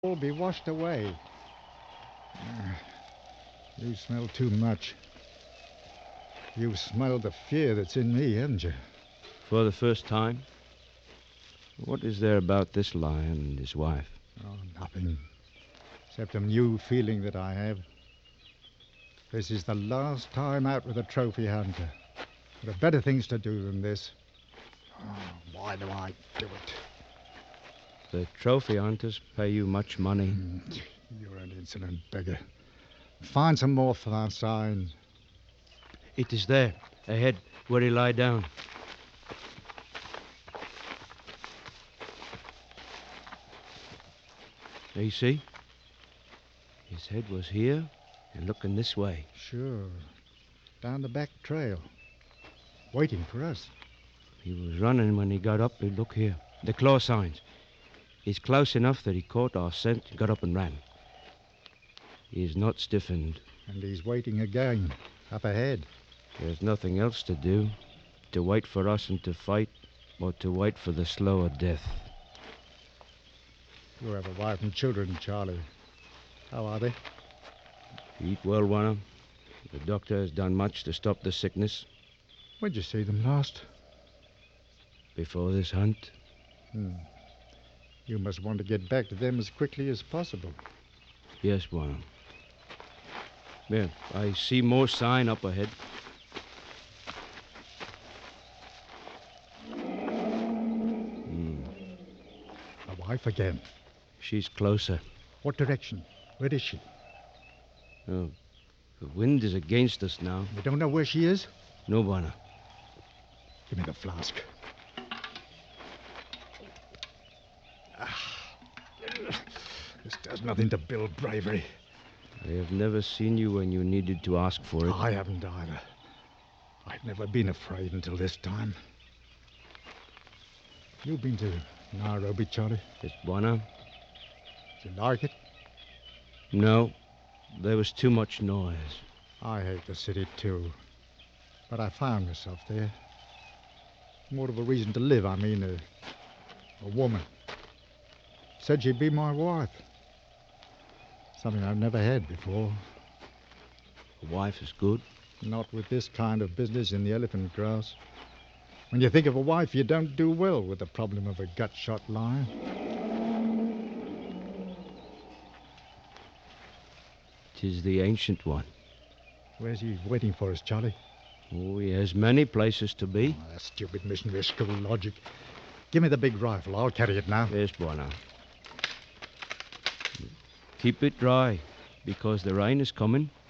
all be washed away. You smell too much. You've smelled the fear that's in me, haven't you? For the first time? What is there about this lion and his wife? Oh, nothing. Except a new feeling that I have. This is the last time out with a trophy hunter. There are better things to do than this. Oh, why do I do it? The trophy hunters pay you much money. You're an insolent beggar. Find some more for that sign. It is there, ahead, where he lie down. You see? His head was here and looking this way. Sure. Down the back trail. Waiting for us. He was running when he got up. Look here. The claw signs. He's close enough that he caught our scent and got up and ran. He is not stiffened. And he's waiting again, up ahead. There's nothing else to do. To wait for us and to fight, or to wait for the slower death. You have a wife and children, Charlie. How are they? Eat well, Warner. The doctor has done much to stop the sickness. When'd you see them last? Before this hunt. You must want to get back to them as quickly as possible. Yes, Warner. There, I see more sign up ahead. A wife again. She's closer. What direction? Where is she? Oh, the wind is against us now. You don't know where she is? No, Warner. Give me the flask. This does nothing to build bravery. I have never seen you when you needed to ask for it. I haven't either. I've never been afraid until this time. You've been to Nairobi, Charlie? Yes, Warner? Did you like it? No. There was too much noise. I hate the city, too. But I found myself there. More of a reason to live, I mean. A woman. Said she'd be my wife. Something I've never had before. A wife is good. Not with this kind of business in the elephant grass. When you think of a wife, you don't do well with the problem of a gut-shot lion. Tis the ancient one. Where's he waiting for us, Charlie? Oh, he has many places to be. Oh, that stupid missionary school logic. Give me the big rifle. I'll carry it now. Yes, Warner. Keep it dry, because the rain is coming.